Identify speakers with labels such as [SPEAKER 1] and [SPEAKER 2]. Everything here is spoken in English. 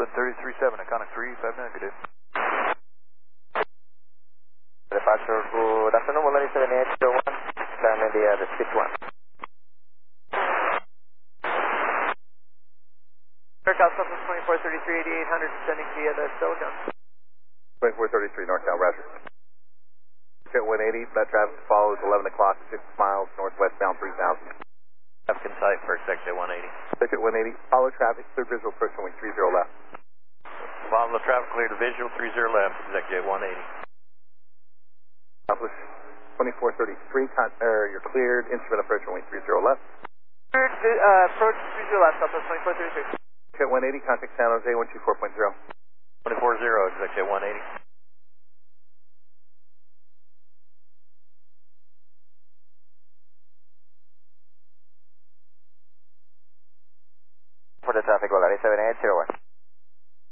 [SPEAKER 1] Oakland 33-7, Iconic 3, 5 negative.
[SPEAKER 2] Departure, good afternoon, Bologna 7801, climb the 61.
[SPEAKER 3] NorCal Southwest 2433, 8800, descending via the Silicon.
[SPEAKER 2] 2433, NorCal, roger. Jet 180, that traffic follows 11 o'clock, 6 miles northwestbound 3000.
[SPEAKER 1] Traffic in sight for Executive 180.
[SPEAKER 2] Executive 180, follow traffic, clear visual approach runway 30 left.
[SPEAKER 1] Follow the traffic clear to visual 30 left, Executive 180.
[SPEAKER 2] Accomplish 2433, you're cleared, instrument approach runway 30 left.
[SPEAKER 3] Cleared, approach 30 left, Southwest 2433.
[SPEAKER 2] Jet 180, contact San Jose 124.0.
[SPEAKER 1] 240, Executive 180.
[SPEAKER 2] For the traffic, Bologna 7801.